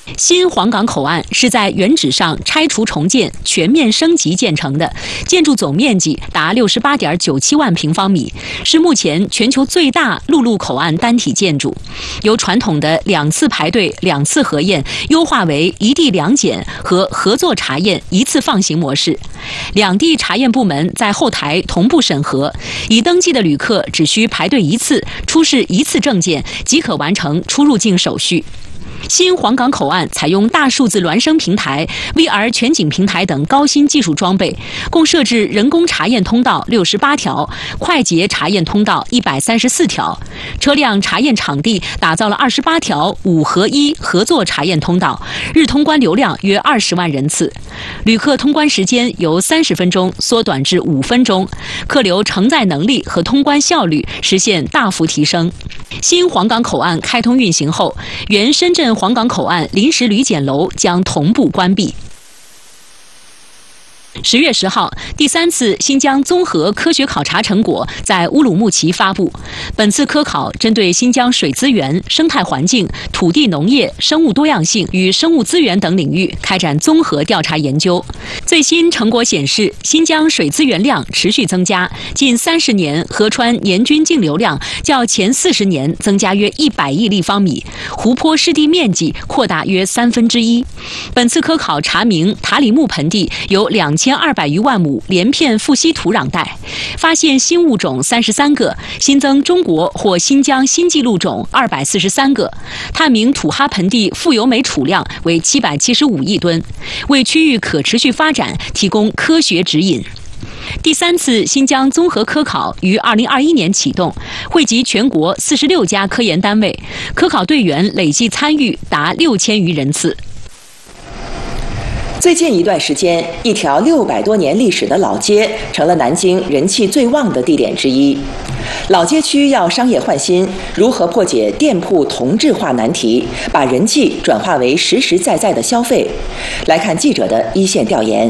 新黄岗口岸是在原址上拆除重建、全面升级建成的，建筑总面积达68.97万平方米，是目前全球最大陆路口岸单体建筑。由传统的2次排队、2次核验，优化为一地两检和合作查验一次放行模式。两地查验部门在后台同步审核，已登记的旅客只需排队1次，出示1次证件即可完成出入境手续。新黄岗口岸采用大数字孪生平台、VR 全景平台等高新技术装备，共设置人工查验通道68条、快捷查验通道134条，车辆查验场地打造了28条5合1合作查验通道，日通关流量约20万人次，旅客通关时间由30分钟缩短至5分钟，客流承载能力和通关效率实现大幅提升。新黄岗口岸开通运行后，原深圳黄岗口岸临时旅检楼将同步关闭。10月10号，第3次新疆综合科学考察成果在乌鲁木齐发布。本次科考针对新疆水资源、生态环境、土地农业、生物多样性与生物资源等领域开展综合调查研究。最新成果显示，新疆水资源量持续增加，近30年河川年均净流量较前40年增加约100亿立方米，湖泊湿地面积扩大约1/3。本次科考查明塔里木盆地有2200余万亩连片富硒土壤带，发现新物种33个，新增中国或新疆新纪录种243个，探明土哈盆地富油煤储量为775亿吨，为区域可持续发展提供科学指引。第3次新疆综合科考于2021年启动，汇集全国46家科研单位，科考队员累计参与达6000余人次。 最近一段时间，一条600多年历史的老街成了南京人气最旺的地点之一。老街区要商业换新，如何破解店铺同质化难题，把人气转化为实实在在的消费？来看记者的一线调研。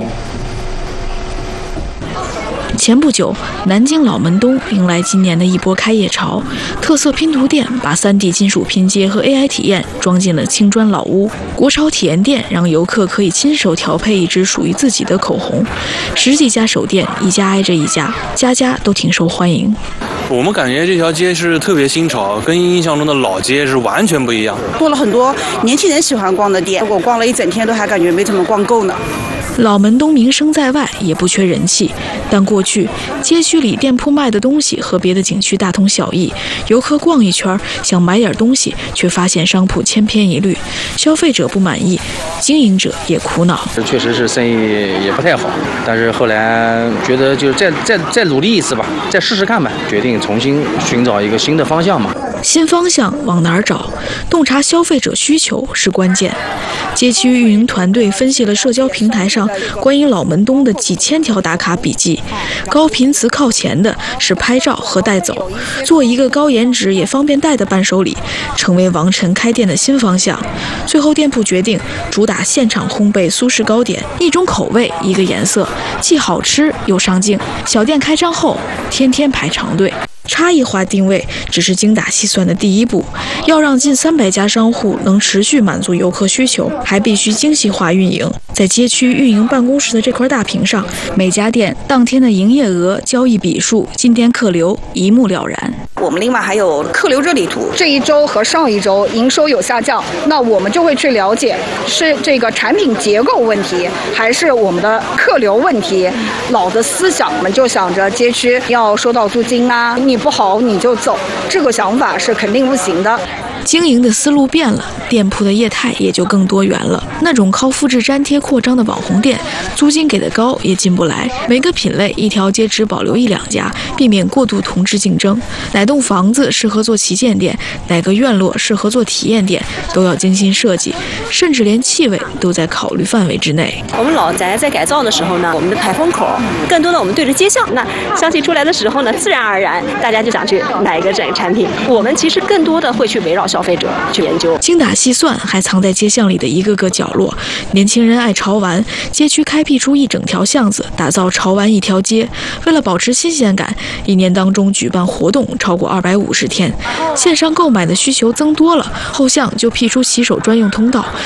前不久，南京老门东迎来今年的一波开业潮，特色拼图店把3D 金属拼接和 AI 体验装进了青砖老屋。国潮体验店让游客可以亲手调配一支属于自己的口红。10几家手店，一家挨着一家，家家都挺受欢迎。 我们感觉这条街是特别新潮，跟印象中的老街是完全不一样。 多了很多年轻人喜欢逛的店，我逛了一整天都还感觉没怎么逛够呢。 老门东名声在外，也不缺人气，但过去街区里店铺卖的东西和别的景区大同小异，游客逛一圈想买点东西，却发现商铺千篇一律，消费者不满意，经营者也苦恼。 确实是生意也不太好，但是后来觉得就再努力一次吧，再试试看吧，决定重新寻找一个新的方向嘛。 新方向往哪儿找？洞察消费者需求是关键。街区运营团队分析了社交平台上关于老门东的几千条打卡笔记，高频词靠前的是拍照和带走，做一个高颜值也方便带的伴手礼，成为王晨开店的新方向。最后店铺决定主打现场烘焙苏式糕点，一种口味一个颜色，既好吃又上镜。小店开张后，天天排长队。差异化定位只是精打细算的第一步，要让近300家商户能持续满足游客需求，还必须精细化运营。在街区运营办公室的这块大屏上，每家店当天的营业额、交易笔数、今天客流一目了然。 我们另外还有客流热力图， 这一周和上一周营收有下降，那我们就会去了解是这个产品结构问题，还是我们的客流问题。老的思想，我们就想着街区要收到租金啊，你不好你就走，这个想法是肯定不行的。 经营的思路变了，店铺的业态也就更多元了。那种靠复制粘贴扩张的网红店，租金给的高也进不来。每个品类一条街只保留1-2家，避免过度同质竞争。哪栋房子适合做旗舰店，哪个院落适合做体验店，都要精心设计，甚至连气味都在考虑范围之内。 我们老宅在改造的时候呢，我们的排风口更多的我们对着街巷，那香气出来的时候呢，自然而然大家就想去买一个这个产品。我们其实更多的会去围绕消费者去研究， 精打细算还藏在街巷里的一个个角落。年轻人爱潮玩，街区开辟出一整条巷子，打造潮玩一条街。为了保持新鲜感，一年当中举办活动超过250天。线上购买的需求增多了，后巷就辟出洗手专用通道，